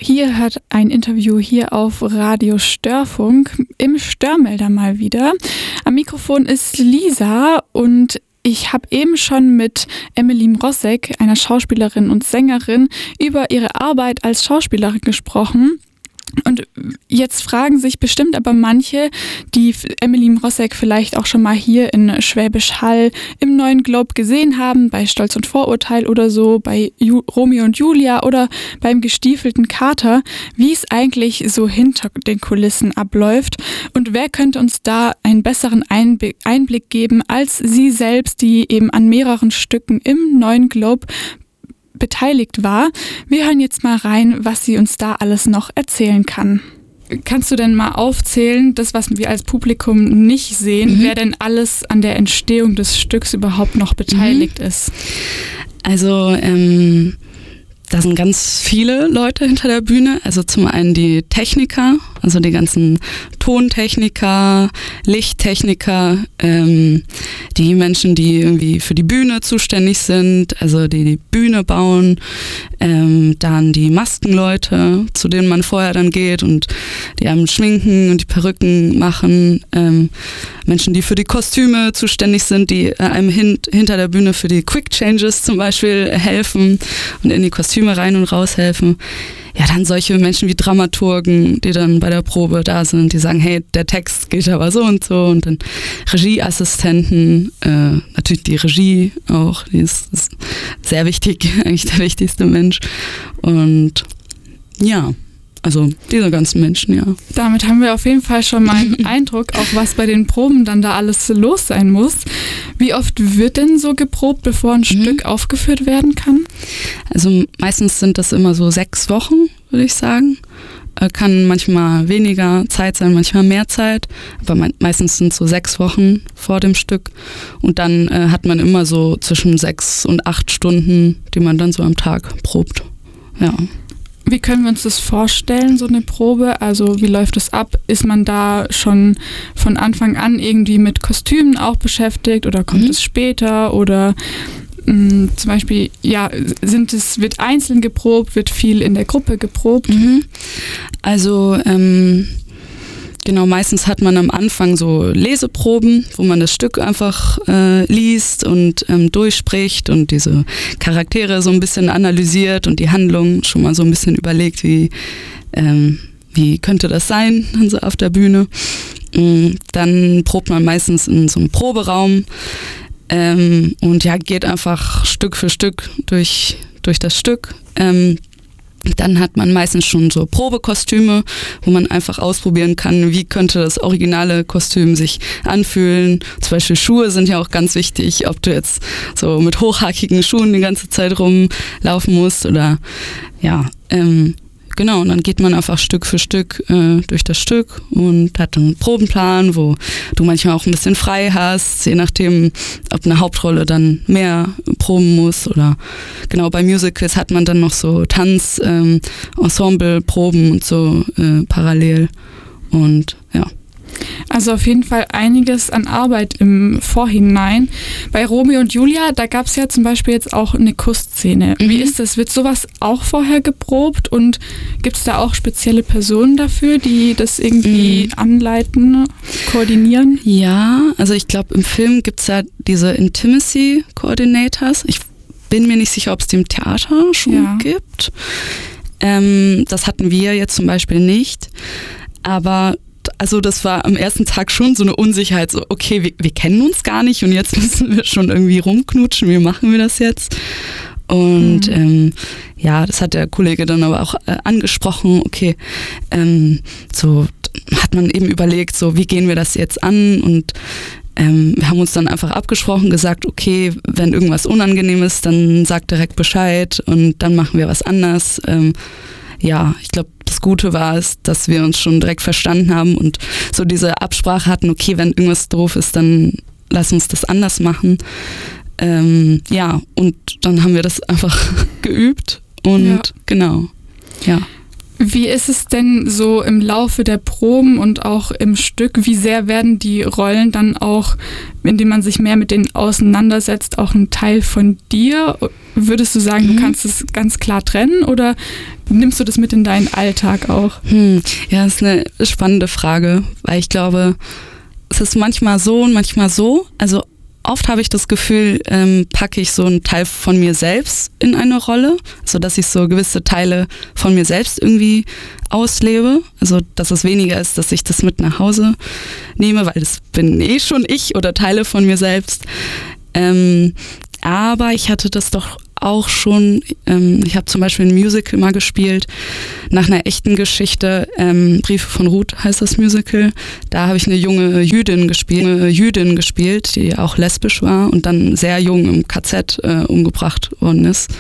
Ihr hört ein Interview hier auf Radio Störfunk im Störmelder mal wieder. Am Mikrofon ist Lisa und ich habe eben schon mit Emily Mrozek, einer Schauspielerin und Sängerin, über ihre Arbeit als Schauspielerin gesprochen. Und jetzt fragen sich bestimmt aber manche, die Emily Mrozek vielleicht auch schon mal hier in Schwäbisch Hall im Neuen Globe gesehen haben, bei Stolz und Vorurteil oder so, bei Romeo und Julia oder beim Gestiefelten Kater, wie es eigentlich so hinter den Kulissen abläuft. Und wer könnte uns da einen besseren Einblick geben als sie selbst, die eben an mehreren Stücken im Neuen Globe beteiligt war. Wir hören jetzt mal rein, was sie uns da alles noch erzählen kann. Kannst du denn mal aufzählen, das, was wir als Publikum nicht sehen, wer denn alles an der Entstehung des Stücks überhaupt noch beteiligt ist? Also, da sind ganz viele Leute hinter der Bühne. Also zum einen die Techniker, also die ganzen Tontechniker, Lichttechniker, die Menschen, die irgendwie für die Bühne zuständig sind, also die Bühne bauen, dann die Maskenleute, zu denen man vorher dann geht und die einem schminken und die Perücken machen, Menschen, die für die Kostüme zuständig sind, die einem hinter der Bühne für die Quick Changes zum Beispiel helfen und in die Kostüme rein und raus helfen. Ja, dann solche Menschen wie Dramaturgen, die dann bei der Probe da sind, die sagen, hey, der Text geht aber so und so. Und dann Regieassistenten, natürlich die Regie auch, die ist sehr wichtig, eigentlich der wichtigste Mensch. Und ja, also diese ganzen Menschen, ja. Damit haben wir auf jeden Fall schon mal einen Eindruck, auch was bei den Proben dann da alles los sein muss. Wie oft wird denn so geprobt, bevor ein Stück aufgeführt werden kann? Also meistens sind das immer so 6 Wochen, würde ich sagen. Kann manchmal weniger Zeit sein, manchmal mehr Zeit. Aber meistens sind es so 6 Wochen vor dem Stück. Und dann hat man immer so zwischen 6 und 8 Stunden, die man dann so am Tag probt. Ja. Wie können wir uns das vorstellen, so eine Probe? Also wie läuft das ab? Ist man da schon von Anfang an irgendwie mit Kostümen auch beschäftigt oder kommt es später? Oder zum Beispiel, ja, wird einzeln geprobt, wird viel in der Gruppe geprobt? Also genau, meistens hat man am Anfang so Leseproben, wo man das Stück einfach liest und durchspricht und diese Charaktere so ein bisschen analysiert und die Handlung schon mal so ein bisschen überlegt, wie könnte das sein, dann so auf der Bühne. Dann probt man meistens in so einem Proberaum und ja, geht einfach Stück für Stück durch das Stück. Dann hat man meistens schon so Probekostüme, wo man einfach ausprobieren kann, wie könnte das originale Kostüm sich anfühlen. Zum Beispiel Schuhe sind ja auch ganz wichtig, ob du jetzt so mit hochhackigen Schuhen die ganze Zeit rumlaufen musst oder ja, genau, und dann geht man einfach Stück für Stück durch das Stück und hat einen Probenplan, wo du manchmal auch ein bisschen frei hast, je nachdem, ob eine Hauptrolle dann mehr proben muss oder genau, bei Musicals hat man dann noch so Tanz, Ensemble-Proben und so parallel und ja. Also auf jeden Fall einiges an Arbeit im Vorhinein. Bei Romeo und Julia, da gab es ja zum Beispiel jetzt auch eine Kussszene. Wie ist das? Wird sowas auch vorher geprobt und gibt es da auch spezielle Personen dafür, die das irgendwie anleiten, koordinieren? Ja, also ich glaube, im Film gibt es ja diese Intimacy Coordinators. Ich bin mir nicht sicher, ob es die im Theater schon gibt. Das hatten wir jetzt zum Beispiel nicht. Aber also das war am ersten Tag schon so eine Unsicherheit, so okay, wir kennen uns gar nicht und jetzt müssen wir schon irgendwie rumknutschen, wie machen wir das jetzt? Und ja, das hat der Kollege dann aber auch angesprochen, okay, so hat man eben überlegt, so wie gehen wir das jetzt an und wir haben uns dann einfach abgesprochen, gesagt, okay, wenn irgendwas unangenehm ist, dann sag direkt Bescheid und dann machen wir was anders. Ja, ich glaube, das Gute war es, dass wir uns schon direkt verstanden haben und so diese Absprache hatten, okay, wenn irgendwas doof ist, dann lass uns das anders machen. Und dann haben wir das einfach geübt und genau, ja. Wie ist es denn so im Laufe der Proben und auch im Stück? Wie sehr werden die Rollen dann auch, indem man sich mehr mit denen auseinandersetzt, auch ein Teil von dir? Würdest du sagen, du kannst es ganz klar trennen oder nimmst du das mit in deinen Alltag auch? Ja, das ist eine spannende Frage, weil ich glaube, es ist manchmal so und manchmal so. Also oft habe ich das Gefühl, packe ich so einen Teil von mir selbst in eine Rolle, so dass ich so gewisse Teile von mir selbst irgendwie auslebe. Also dass es weniger ist, dass ich das mit nach Hause nehme, weil das bin schon ich oder Teile von mir selbst. Aber ich hatte das doch auch schon, ich habe zum Beispiel ein Musical mal gespielt, nach einer echten Geschichte, Briefe von Ruth heißt das Musical. Da habe ich eine junge Jüdin gespielt, die auch lesbisch war und dann sehr jung im KZ umgebracht worden ist.